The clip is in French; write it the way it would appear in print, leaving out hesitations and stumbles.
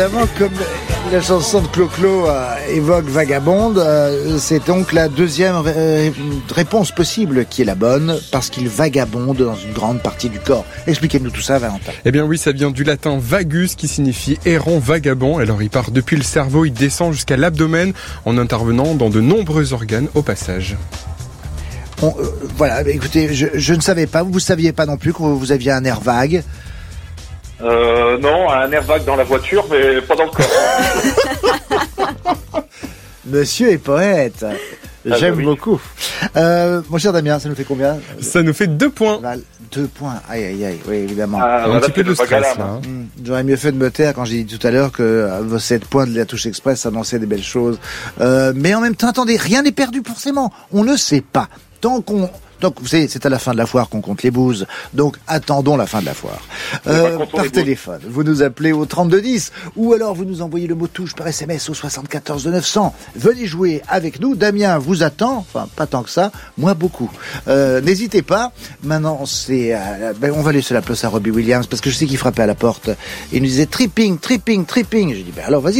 évidemment, comme la chanson de Clo-Clo évoque Vagabonde, c'est donc la deuxième réponse possible qui est la bonne, parce qu'il vagabonde dans une grande partie du corps. Expliquez-nous tout ça, Valentin. Eh bien oui, ça vient du latin vagus, qui signifie errant, vagabond. Alors il part depuis le cerveau, il descend jusqu'à l'abdomen, en intervenant dans de nombreux organes au passage. Voilà, écoutez, je ne savais pas, vous ne saviez pas non plus que vous aviez un air vague. Non, un air vague dans la voiture, mais pas dans le corps. Monsieur est poète. J'aime beaucoup. Mon cher Damien, ça nous fait combien ? Ça nous fait 2 points. 2 points. Aïe, aïe, aïe. Oui, évidemment. Un petit peu de stress, là. J'aurais mieux fait de me taire quand j'ai dit tout à l'heure que vos 7 points de la touche express annonçaient des belles choses. Mais en même temps, attendez, rien n'est perdu forcément. On ne sait pas. Donc, vous savez, c'est à la fin de la foire qu'on compte les bouses. Donc, attendons la fin de la foire. Par téléphone, vous nous appelez au 3210 ou alors vous nous envoyez le mot touche par SMS au 74 900. Venez jouer avec nous. Damien vous attend. Enfin, pas tant que ça. Moi, beaucoup. N'hésitez pas. Maintenant, on va laisser la place à Robbie Williams parce que je sais qu'il frappait à la porte. Il nous disait tripping. J'ai dit, alors vas-y.